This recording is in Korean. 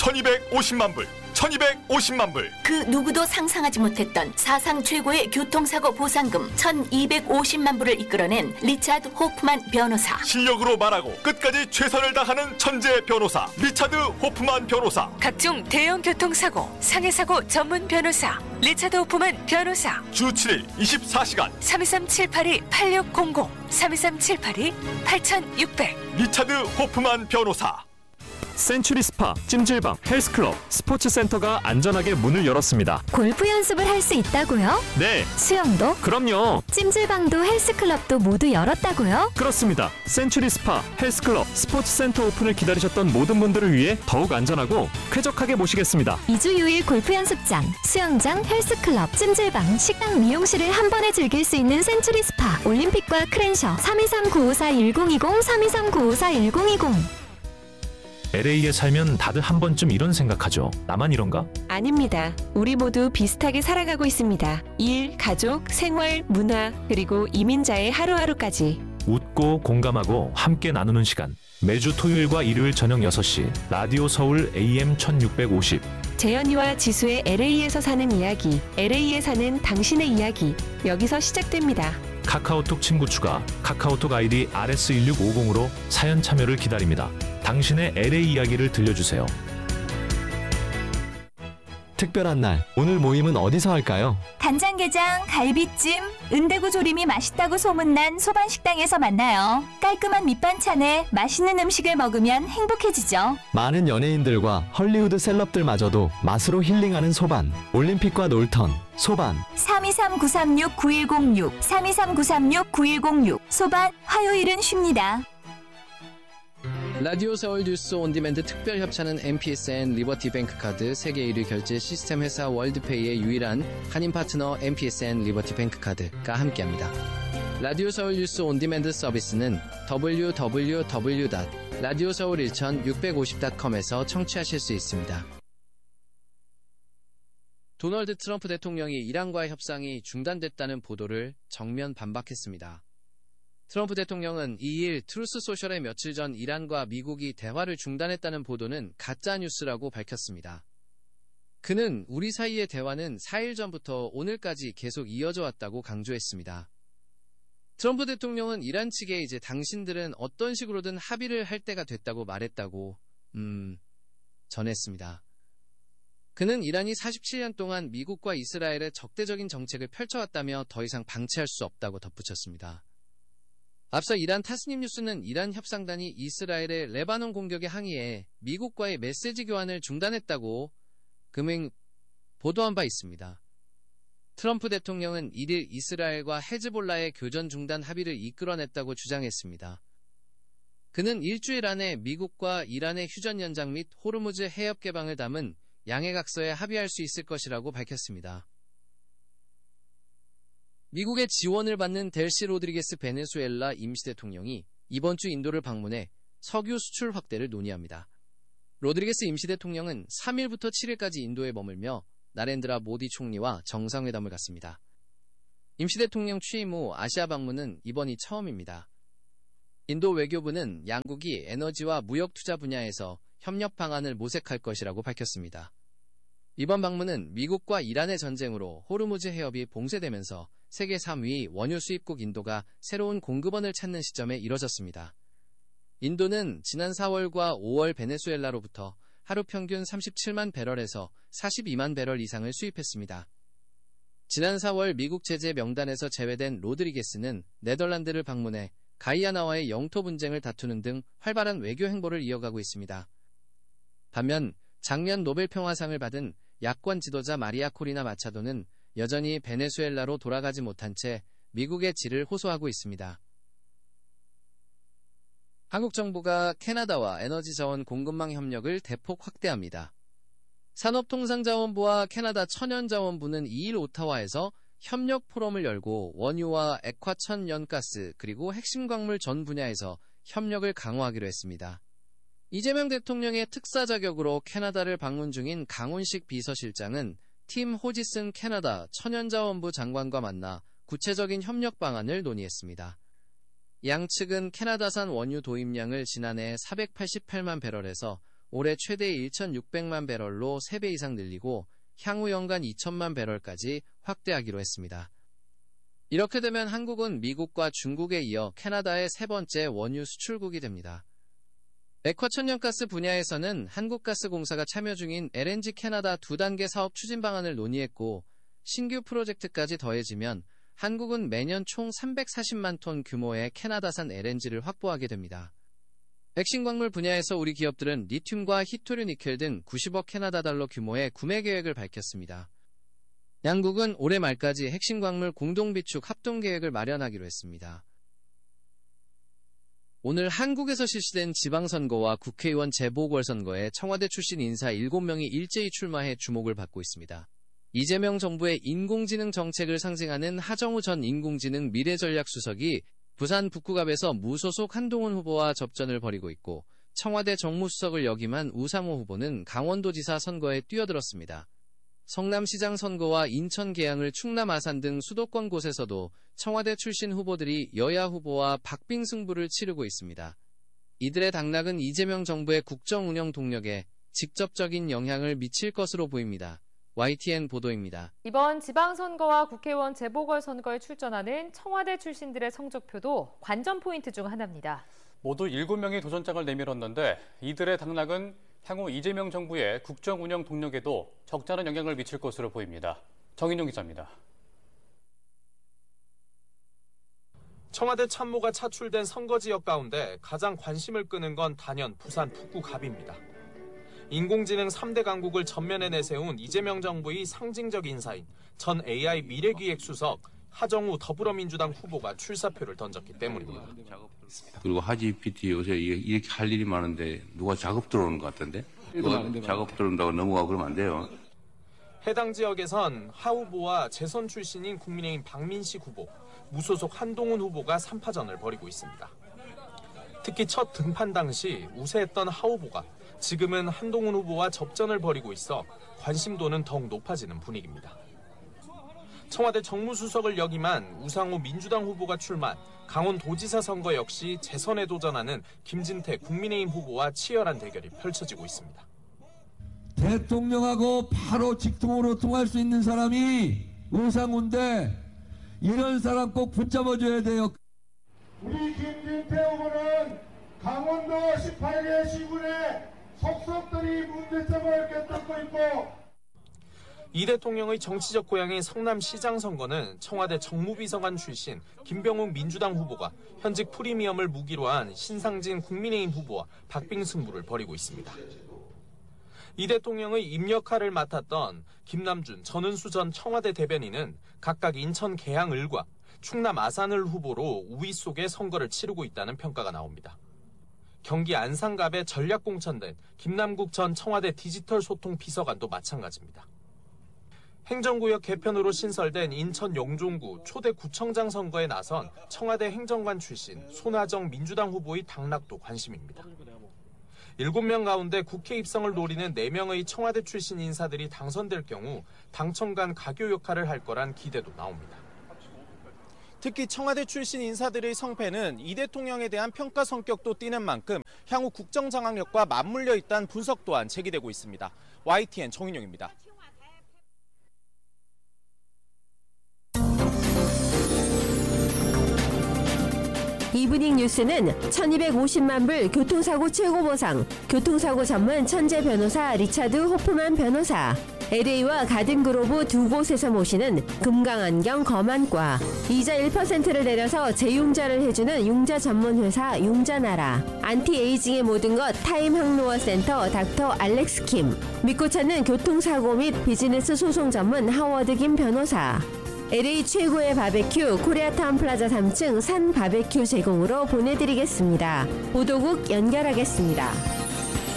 1250만 불, 1250만 불. 그 누구도 상상하지 못했던 사상 최고의 교통사고 보상금 1250만 불을 이끌어낸 리차드 호프만 변호사. 실력으로 말하고 끝까지 최선을 다하는 천재 변호사 리차드 호프만 변호사. 각종 대형 교통사고, 상해사고 전문 변호사 리차드 호프만 변호사. 주 7일 24시간 323-782-8600 323-782-8600 리차드 호프만 변호사. 센츄리 스파, 찜질방, 헬스클럽, 스포츠센터가 안전하게 문을 열었습니다. 골프 연습을 할 수 있다고요? 네, 수영도? 그럼요. 찜질방도 헬스클럽도 모두 열었다고요? 그렇습니다. 센츄리 스파, 헬스클럽, 스포츠센터 오픈을 기다리셨던 모든 분들을 위해 더욱 안전하고 쾌적하게 모시겠습니다. 2주 6일 골프 연습장, 수영장, 헬스클럽, 찜질방, 식당, 미용실을 한 번에 즐길 수 있는 센츄리 스파, 올림픽과 크랜셔 323-954-1020 323-954-1020. LA에 살면 다들 한 번쯤 이런 생각하죠. 나만 이런가? 아닙니다. 우리 모두 비슷하게 살아가고 있습니다. 일, 가족, 생활, 문화, 그리고 이민자의 하루하루까지. 웃고 공감하고 함께 나누는 시간. 매주 토요일과 일요일 저녁 6시 라디오 서울 AM 1650. 재현이와 지수의 LA에서 사는 이야기, LA에 사는 당신의 이야기, 여기서 시작됩니다. 카카오톡 친구 추가, 카카오톡 아이디 RS1650으로 사연 참여를 기다립니다. 당신의 LA 이야기를 들려주세요. 특별한 날, 오늘 모임은 어디서 할까요? 간장게장, 갈비찜, 은대구 조림이 맛있다고 소문난 소반식당에서 만나요. 깔끔한 밑반찬에 맛있는 음식을 먹으면 행복해지죠. 많은 연예인들과 헐리우드 셀럽들마저도 맛으로 힐링하는 소반. 올림픽과 놀턴, 소반. 323-936-9106, 323-936-9106. 소반, 화요일은 쉽니다. 라디오 서울 뉴스 온디맨드 특별 협찬은 MPSN 리버티뱅크 카드 세계 1위 결제 시스템 회사 월드페이의 유일한 한인 파트너 MPSN 리버티뱅크 카드가 함께합니다. 라디오 서울 뉴스 온디맨드 서비스는 www.radioseoul1650.com에서 청취하실 수 있습니다. 도널드 트럼프 대통령이 이란과의 협상이 중단됐다는 보도를 정면 반박했습니다. 트럼프 대통령은 2일 트루스 소셜에 며칠 전 이란과 미국이 대화를 중단했다는 보도는 가짜뉴스라고 밝혔습니다. 그는 우리 사이의 대화는 4일 전부터 오늘까지 계속 이어져 왔다고 강조했습니다. 트럼프 대통령은 이란 측에 이제 당신들은 어떤 식으로든 합의를 할 때가 됐다고 말했다고 전했습니다. 그는 이란이 47년 동안 미국과 이스라엘의 적대적인 정책을 펼쳐왔다며 더 이상 방치할 수 없다고 덧붙였습니다. 앞서 이란 타스님 뉴스는 이란 협상단이 이스라엘의 레바논 공격에 항의해 미국과의 메시지 교환을 중단했다고 금행 보도한 바 있습니다. 트럼프 대통령은 이들 이스라엘과 헤즈볼라의 교전 중단 합의를 이끌어냈다고 주장했습니다. 그는 일주일 안에 미국과 이란의 휴전 연장 및 호르무즈 해협 개방을 담은 양해각서에 합의할 수 있을 것이라고 밝혔습니다. 미국의 지원을 받는 델시 로드리게스 베네수엘라 임시대통령이 이번 주 인도를 방문해 석유 수출 확대를 논의합니다. 로드리게스 임시대통령은 3일부터 7일까지 인도에 머물며 나렌드라 모디 총리와 정상회담을 갖습니다. 임시대통령 취임 후 아시아 방문은 이번이 처음입니다. 인도 외교부는 양국이 에너지와 무역 투자 분야에서 협력 방안을 모색할 것이라고 밝혔습니다. 이번 방문은 미국과 이란의 전쟁으로 호르무즈 해협이 봉쇄되면서 세계 3위 원유 수입국 인도가 새로운 공급원을 찾는 시점에 이뤄졌습니다. 인도는 지난 4월과 5월 베네수엘라로부터 하루 평균 37만 배럴에서 42만 배럴 이상을 수입했습니다. 지난 4월 미국 제재 명단에서 제외된 로드리게스는 네덜란드를 방문해 가이아나와의 영토 분쟁을 다투는 등 활발한 외교 행보를 이어가고 있습니다. 반면 작년 노벨 평화상을 받은 야권 지도자 마리아 코리나 마차도는 여전히 베네수엘라로 돌아가지 못한 채 미국의 질을 호소하고 있습니다. 한국 정부가 캐나다와 에너지 자원 공급망 협력을 대폭 확대합니다. 산업통상자원부와 캐나다 천연자원부는 2일 오타와에서 협력 포럼을 열고 원유와 액화 천연가스 그리고 핵심 광물 전 분야에서 협력을 강화하기로 했습니다. 이재명 대통령의 특사 자격으로 캐나다를 방문 중인 강훈식 비서실장은 팀 호지슨 캐나다 천연자원부 장관과 만나 구체적인 협력 방안을 논의했습니다. 양측은 캐나다산 원유 도입량을 지난해 488만 배럴에서 올해 최대 1,600만 배럴로 3배 이상 늘리고 향후 연간 2천만 배럴까지 확대하기로 했습니다. 이렇게 되면 한국은 미국과 중국에 이어 캐나다의 세 번째 원유 수출국이 됩니다. 액화천연가스 분야에서는 한국가스공사가 참여 중인 LNG 캐나다 2단계 사업 추진 방안을 논의했고 신규 프로젝트까지 더해지면 한국은 매년 총 340만 톤 규모의 캐나다산 LNG를 확보하게 됩니다. 핵심 광물 분야에서 우리 기업들은 리튬과 히토류 니켈 등 90억 캐나다 달러 규모의 구매 계획을 밝혔습니다. 양국은 올해 말까지 핵심 광물 공동 비축 합동 계획을 마련하기로 했습니다. 오늘 한국에서 실시된 지방선거와 국회의원 재보궐선거에 청와대 출신 인사 7명이 일제히 출마해 주목을 받고 있습니다. 이재명 정부의 인공지능 정책을 상징하는 하정우 전 인공지능 미래전략수석이 부산 북구갑에서 무소속 한동훈 후보와 접전을 벌이고 있고 청와대 정무수석을 역임한 우상호 후보는 강원도지사 선거에 뛰어들었습니다. 성남시장 선거와 인천 계양을 충남 아산 등 수도권 곳에서도 청와대 출신 후보들이 여야 후보와 박빙승부를 치르고 있습니다. 이들의 당락은 이재명 정부의 국정 운영 동력에 직접적인 영향을 미칠 것으로 보입니다. YTN 보도입니다. 이번 지방선거와 국회의원 재보궐선거에 출전하는 청와대 출신들의 성적표도 관전 포인트 중 하나입니다. 모두 7명이 도전장을 내밀었는데 이들의 당락은 향후 이재명 정부의 국정 운영 동력에도 적잖은 영향을 미칠 것으로 보입니다. 정인용 기자입니다. 청와대 참모가 차출된 선거 지역 가운데 가장 관심을 끄는 건 단연 부산 북구갑입니다. 인공지능 3대 강국을 전면에 내세운 이재명 정부의 상징적 인사인 전 AI 미래기획수석 하정우 더불어민주당 후보가 출사표를 던졌기 때문입니다. 그리고 하GPT 요새 이렇게 할 일이 많은데 누가 작업 들어오는 것 같던데? 작업 들어온다고 넘어가고 그러면 안 돼요. 해당 지역에선 하 후보와 재선 출신인 국민의힘 박민식 후보, 무소속 한동훈 후보가 3파전을 벌이고 있습니다. 특히 첫 등판 당시 우세했던 하 후보가 지금은 한동훈 후보와 접전을 벌이고 있어 관심도는 더욱 높아지는 분위기입니다. 청와대 정무수석을 역임한 우상호 민주당 후보가 출마한 강원도지사 선거 역시 재선에 도전하는 김진태 국민의힘 후보와 치열한 대결이 펼쳐지고 있습니다. 대통령하고 바로 직통으로 통할 수 있는 사람이 우상호인데 이런 사람 꼭 붙잡아줘야 돼요. 우리 김진태 후보는 강원도 18개 시군의 속속들이 문제점을 꿰뚫고 있고 이 대통령의 정치적 고향인 성남시장 선거는 청와대 정무비서관 출신 김병욱 민주당 후보가 현직 프리미엄을 무기로 한 신상진 국민의힘 후보와 박빙승부를 벌이고 있습니다. 이 대통령의 임역할을 맡았던 김남준, 전은수 전 청와대 대변인은 각각 인천 계양을과 충남 아산을 후보로 우위 속에 선거를 치르고 있다는 평가가 나옵니다. 경기 안산갑에 전략공천된 김남국 전 청와대 디지털 소통 비서관도 마찬가지입니다. 행정구역 개편으로 신설된 인천 영종구 초대 구청장 선거에 나선 청와대 행정관 출신 손하정 민주당 후보의 당락도 관심입니다. 7명 가운데 국회 입성을 노리는 4명의 청와대 출신 인사들이 당선될 경우 당청 간 가교 역할을 할 거란 기대도 나옵니다. 특히 청와대 출신 인사들의 성패는 이 대통령에 대한 평가 성격도 띠는 만큼 향후 국정 장악력과 맞물려 있다는 분석 또한 제기되고 있습니다. YTN 정인용입니다. 이브닝 뉴스는 1250만 불 교통사고 최고보상, 교통사고 전문 천재 변호사 리차드 호프만 변호사, LA와 가든그로브 두 곳에서 모시는 금강안경 검안과, 이자 1%를 내려서 재융자를 해주는 융자 전문회사 융자나라, 안티에이징의 모든 것 타임 항로어 센터 닥터 알렉스 킴, 믿고 찾는 교통사고 및 비즈니스 소송 전문 하워드 김 변호사, LA 최고의 바베큐 코리아타운 플라자 3층 산 바베큐 제공으로 보내드리겠습니다. 보도국 연결하겠습니다.